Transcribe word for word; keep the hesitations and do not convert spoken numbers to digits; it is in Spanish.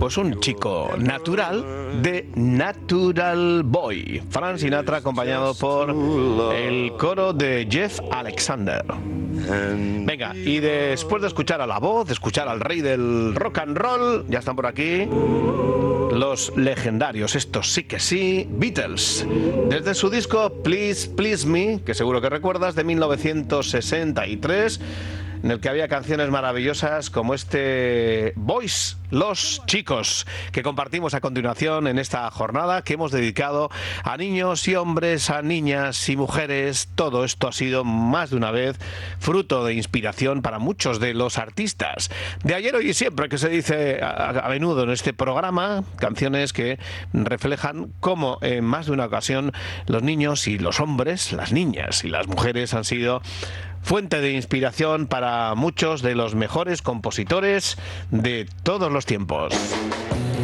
pues un chico natural de Natural Boy. Frank Sinatra acompañado por el coro de Jeff Alexander. Venga, y después de escuchar a la voz, de escuchar al rey del rock and roll, ya están por aquí los legendarios, estos sí que sí, Beatles. Desde su disco Please Please Me, que seguro que recuerdas, de mil novecientos sesenta y tres, en el que había canciones maravillosas como este Boys, los chicos, que compartimos a continuación en esta jornada que hemos dedicado a niños y hombres, a niñas y mujeres. Todo esto ha sido más de una vez fruto de inspiración para muchos de los artistas de ayer, hoy y siempre, que se dice a, a menudo en este programa, canciones que reflejan cómo en más de una ocasión los niños y los hombres, las niñas y las mujeres han sido fuente de inspiración para muchos de los mejores compositores de todos los tiempos.